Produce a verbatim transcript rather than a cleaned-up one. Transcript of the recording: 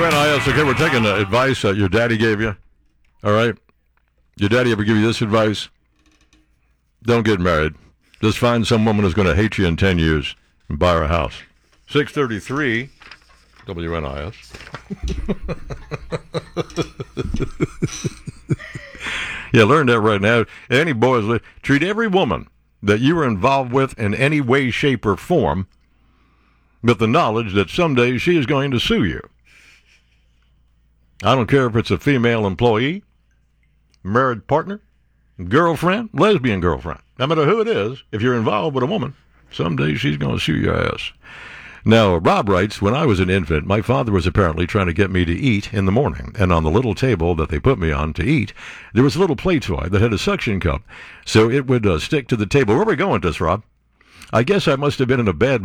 N I S. Okay, we're taking the advice that your daddy gave you. All right? Your daddy ever give you this advice? Don't get married. Just find some woman who's going to hate you in ten years and buy her a house. six thirty-three W N I S. Yeah, learn that right now. Any boys, treat every woman that you are involved with in any way, shape, or form with the knowledge that someday she is going to sue you. I don't care if it's a female employee, married partner, girlfriend, lesbian girlfriend. No matter who it is, if you're involved with a woman, someday she's going to sue your ass. Now, Rob writes, when I was an infant, my father was apparently trying to get me to eat in the morning. And on the little table that they put me on to eat, there was a little play toy that had a suction cup. So it would uh, stick to the table. Where are we going with this, Rob? I guess I must have been in a bad